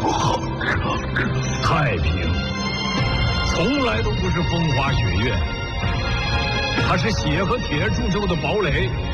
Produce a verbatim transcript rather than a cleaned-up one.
太平从来都不是风花雪月，它是血和铁铸就的堡垒。